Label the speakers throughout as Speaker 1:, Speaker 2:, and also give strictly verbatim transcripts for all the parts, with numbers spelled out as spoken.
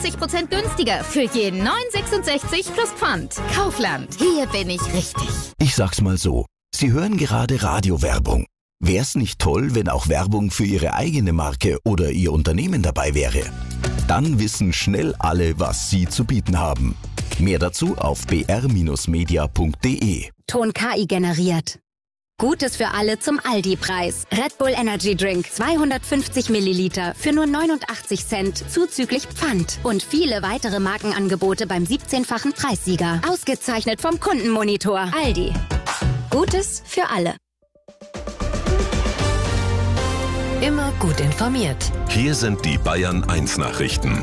Speaker 1: fünfzig Prozent günstiger für jeden neun sechsundsechzig plus Pfand. Kaufland, hier bin ich richtig.
Speaker 2: Ich sag's mal so, Sie hören gerade Radiowerbung. Wär's nicht toll, wenn auch Werbung für Ihre eigene Marke oder Ihr Unternehmen dabei wäre? Dann wissen schnell alle, was Sie zu bieten haben. Mehr dazu auf b r Bindestrich media punkt d e.
Speaker 3: Ton K I generiert. Gutes für alle zum Aldi-Preis. Red Bull Energy Drink zweihundertfünfzig Milliliter für nur neunundachtzig Cent zuzüglich Pfand. Und viele weitere Markenangebote beim siebzehnfachen Preissieger. Ausgezeichnet vom Kundenmonitor. Aldi. Gutes für alle.
Speaker 4: Immer gut informiert.
Speaker 5: Hier sind die Bayern eins Nachrichten.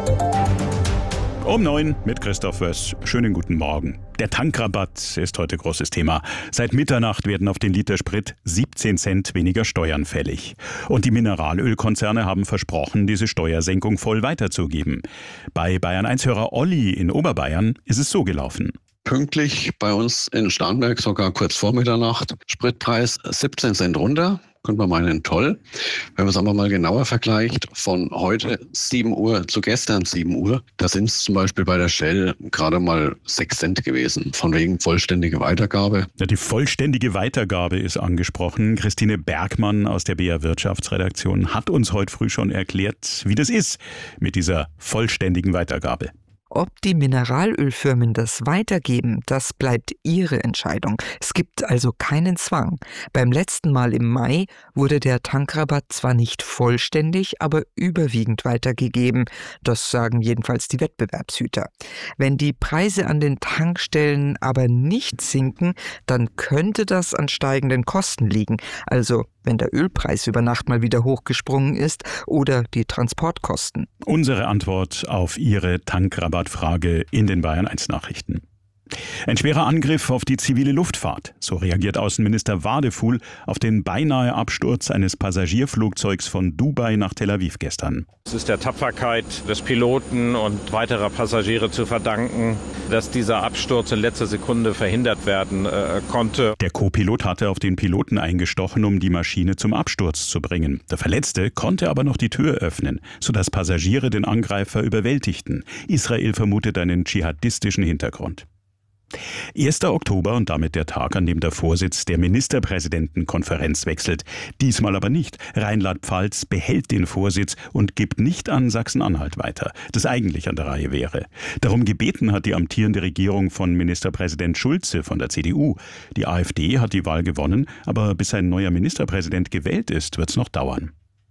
Speaker 6: Um neun mit Christoph Wöss. Schönen guten Morgen. Der Tankrabatt ist heute großes Thema. Seit Mitternacht werden auf den Liter Sprit siebzehn Cent weniger Steuern fällig. Und die Mineralölkonzerne haben versprochen, diese Steuersenkung voll weiterzugeben. Bei Bayern eins-Hörer Olli in Oberbayern ist es so gelaufen.
Speaker 7: Pünktlich bei uns in Starnberg, sogar kurz vor Mitternacht, Spritpreis siebzehn Cent runter. Könnte man meinen, toll. Wenn man es aber mal genauer vergleicht, von heute sieben Uhr zu gestern sieben Uhr, da sind es zum Beispiel bei der Shell gerade mal sechs Cent gewesen, von wegen vollständige Weitergabe.
Speaker 6: Ja, die vollständige Weitergabe ist angesprochen. Christine Bergmann aus der B R Wirtschaftsredaktion hat uns heute früh schon erklärt, wie das ist mit dieser vollständigen Weitergabe.
Speaker 8: Ob die Mineralölfirmen das weitergeben, das bleibt ihre Entscheidung. Es gibt also keinen Zwang. Beim letzten Mal im Mai wurde der Tankrabatt zwar nicht vollständig, aber überwiegend weitergegeben. Das sagen jedenfalls die Wettbewerbshüter. Wenn die Preise an den Tankstellen aber nicht sinken, dann könnte das an steigenden Kosten liegen. Also wenn der Ölpreis über Nacht mal wieder hochgesprungen ist oder die Transportkosten.
Speaker 6: Unsere Antwort auf Ihre Tankrabattfrage in den Bayern eins Nachrichten. Ein schwerer Angriff auf die zivile Luftfahrt. So reagiert Außenminister Wadefuhl auf den beinahe Absturz eines Passagierflugzeugs von Dubai nach Tel Aviv gestern.
Speaker 9: Es ist der Tapferkeit des Piloten und weiterer Passagiere zu verdanken, dass dieser Absturz in letzter Sekunde verhindert werden äh, konnte.
Speaker 6: Der Co-Pilot hatte auf den Piloten eingestochen, um die Maschine zum Absturz zu bringen. Der Verletzte konnte aber noch die Tür öffnen, sodass Passagiere den Angreifer überwältigten. Israel vermutet einen dschihadistischen Hintergrund. erster Oktober und damit der Tag, an dem der Vorsitz der Ministerpräsidentenkonferenz wechselt. Diesmal aber nicht. Rheinland-Pfalz behält den Vorsitz und gibt nicht an Sachsen-Anhalt weiter, das eigentlich an der Reihe wäre. Darum gebeten hat die amtierende Regierung von Ministerpräsident Schulze von der C D U. Die AfD hat die Wahl gewonnen, aber bis ein neuer Ministerpräsident gewählt ist, wird es noch dauern.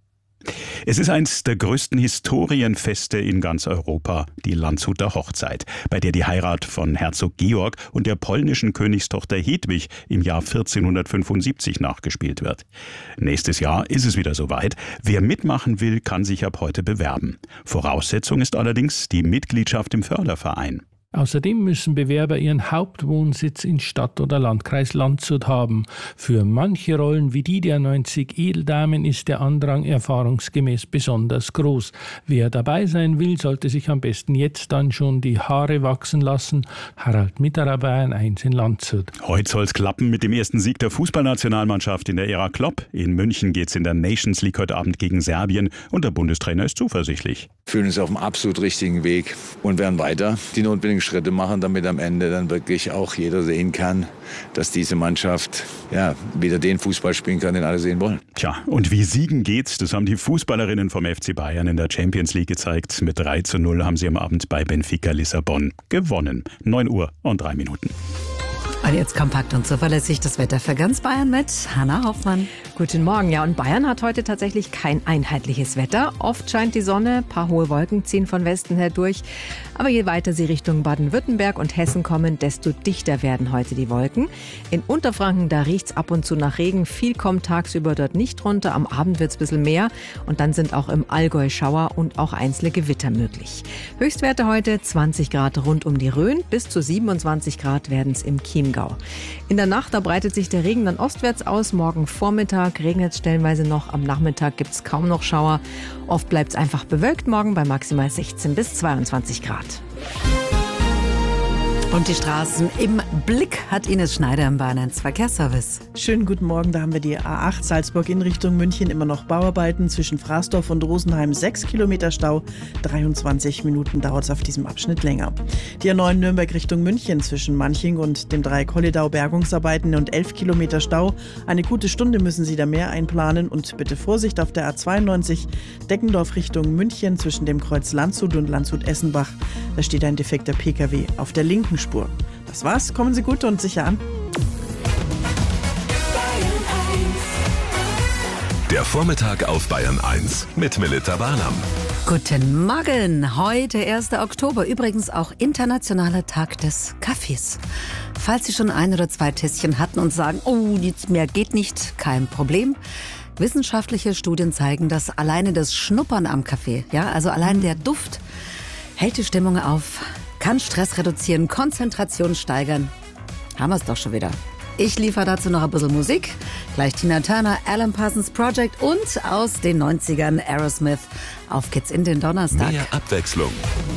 Speaker 6: Es ist eins der größten Historienfeste in ganz Europa, die Landshuter Hochzeit, bei der die Heirat von Herzog Georg und der polnischen Königstochter Hedwig im Jahr vierzehnhundertfünfundsiebzig nachgespielt wird. Nächstes Jahr ist es wieder soweit. Wer mitmachen will, kann sich ab heute bewerben. Voraussetzung ist allerdings die Mitgliedschaft im Förderverein.
Speaker 10: Außerdem müssen Bewerber ihren Hauptwohnsitz in Stadt oder Landkreis Landshut haben. Für manche Rollen wie die der neunzig Edeldamen ist der Andrang erfahrungsgemäß besonders groß. Wer dabei sein will, sollte sich am besten jetzt dann schon die Haare wachsen lassen. Harald Mitterer, Bayern eins in Landshut.
Speaker 6: Heute soll es klappen mit dem ersten Sieg der Fußballnationalmannschaft in der Ära Klopp. In München geht es in der Nations League heute Abend gegen Serbien und der Bundestrainer ist zuversichtlich.
Speaker 11: Wir fühlen uns auf dem absolut richtigen Weg und werden weiter die notwendigen Schritte machen, damit am Ende dann wirklich auch jeder sehen kann, dass diese Mannschaft ja wieder den Fußball spielen kann, den alle sehen wollen.
Speaker 6: Tja, und wie siegen geht, das haben die Fußballerinnen vom F C Bayern in der Champions League gezeigt. Mit drei zu null haben sie am Abend bei Benfica Lissabon gewonnen. neun Uhr und drei Minuten.
Speaker 4: Und jetzt kompakt und zuverlässig das Wetter für ganz Bayern mit Hanna Hoffmann.
Speaker 12: Guten Morgen. Ja, und Bayern hat heute tatsächlich kein einheitliches Wetter. Oft scheint die Sonne, ein paar hohe Wolken ziehen von Westen her durch. Aber je weiter sie Richtung Baden-Württemberg und Hessen kommen, desto dichter werden heute die Wolken. In Unterfranken, da riecht's ab und zu nach Regen. Viel kommt tagsüber dort nicht runter. Am Abend wird's ein bisschen mehr. Und dann sind auch im Allgäu Schauer und auch einzelne Gewitter möglich. Höchstwerte heute zwanzig Grad rund um die Rhön. Bis zu siebenundzwanzig Grad werden's im Chiemgau. In der Nacht, da breitet sich der Regen dann ostwärts aus. Morgen Vormittag regnet es stellenweise noch. Am Nachmittag gibt es kaum noch Schauer. Oft bleibt es einfach bewölkt morgen bei maximal sechzehn bis zweiundzwanzig Grad.
Speaker 4: Und die Straßen im Blick hat Ines Schneider im Bayern eins Verkehrsservice.
Speaker 13: Schönen guten Morgen, da haben wir die A acht Salzburg in Richtung München, immer noch Bauarbeiten zwischen Fraßdorf und Rosenheim, sechs Kilometer Stau, dreiundzwanzig Minuten dauert es auf diesem Abschnitt länger. Die A neun Nürnberg Richtung München zwischen Manching und dem Dreieck Holledau Bergungsarbeiten und elf Kilometer Stau, eine gute Stunde müssen Sie da mehr einplanen und bitte Vorsicht auf der A zweiundneunzig Deckendorf Richtung München zwischen dem Kreuz Landshut und Landshut-Essenbach, da steht ein defekter Pkw auf der linken Spur. Das war's, kommen Sie gut und sicher an.
Speaker 5: Der Vormittag auf Bayern eins mit Melitta Barnam.
Speaker 4: Guten Morgen, heute erster Oktober, übrigens auch internationaler Tag des Kaffees. Falls Sie schon ein oder zwei Tässchen hatten und sagen, oh, nichts mehr geht nicht, kein Problem. Wissenschaftliche Studien zeigen, dass alleine das Schnuppern am Kaffee, ja, also allein der Duft, hält die Stimmung auf, kann Stress reduzieren, Konzentration steigern. Haben wir es doch schon wieder. Ich liefere dazu noch ein bisschen Musik. Gleich Tina Turner, Alan Parsons Project und aus den neunzigern Aerosmith. Auf geht's in den Donnerstag.
Speaker 5: Mehr Abwechslung.